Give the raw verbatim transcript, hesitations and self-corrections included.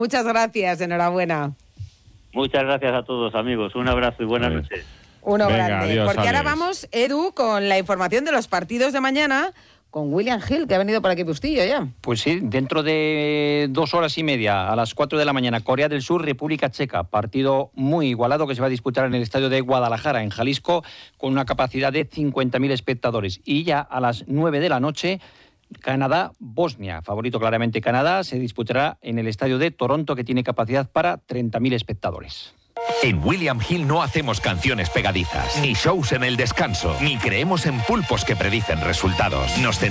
Muchas gracias, enhorabuena. Muchas gracias a todos, amigos. Un abrazo y buenas noches. Uno Venga, grande. adiós, Porque Alex. ahora vamos, Edu, con la información de los partidos de mañana con William Hill, que ha venido por aquí Bustillo ya. Pues sí, dentro de dos horas y media, a las cuatro de la mañana, Corea del Sur, República Checa. Partido muy igualado que se va a disputar en el estadio de Guadalajara, en Jalisco, con una capacidad de cincuenta mil espectadores. Y ya a las nueve de la noche, Canadá-Bosnia. Favorito claramente Canadá, se disputará en el estadio de Toronto, que tiene capacidad para treinta mil espectadores. En William Hill no hacemos canciones pegadizas, ni shows en el descanso, ni creemos en pulpos que predicen resultados. Nos